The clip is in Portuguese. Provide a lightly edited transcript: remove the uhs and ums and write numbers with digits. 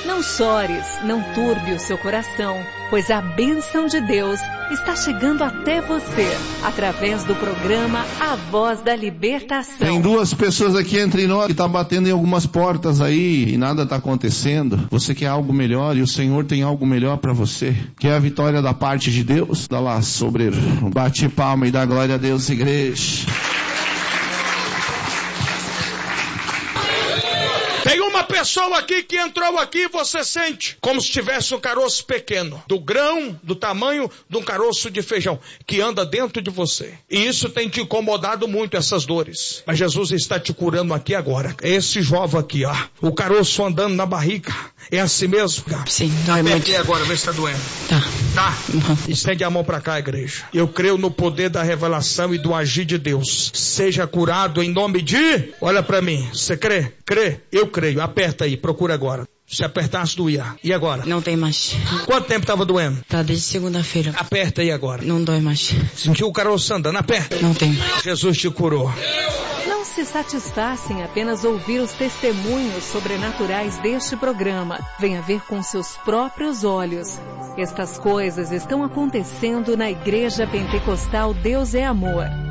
Não chores, não turbe o seu coração, pois a bênção de Deus está chegando até você, através do programa A Voz da Libertação. Tem duas pessoas aqui entre nós que estão batendo em algumas portas aí e nada está acontecendo. Você quer algo melhor e o Senhor tem algo melhor para você. Quer a vitória da parte de Deus? Dá lá, sobreiro. Bate palma e dá glória a Deus, igreja. Tem uma pessoa aqui que entrou aqui e você sente como se tivesse um caroço pequeno, do grão, do tamanho de um caroço de feijão, que anda dentro de você. E isso tem te incomodado muito, essas dores. Mas Jesus está te curando aqui agora. Esse jovem aqui, ó, o caroço andando na barriga. É assim mesmo? Sim, dói muito. Aqui agora, vê se tá doendo. Tá? Uhum. Estende a mão pra cá, igreja. Eu creio no poder da revelação e do agir de Deus. Seja curado em nome de... Olha pra mim, você crê? Crê? Eu creio. Aperta aí, procura agora. Se apertasse, doía. E agora? Não tem mais. Quanto tempo tava doendo? Tá desde segunda-feira. Aperta aí agora. Não dói mais. Sentiu o caroço andando? Aperta. Não tem mais. Jesus te curou. Não se satisfaça em apenas ouvir os testemunhos sobrenaturais deste programa. Venha ver com seus próprios olhos. Estas coisas estão acontecendo na Igreja Pentecostal Deus é Amor.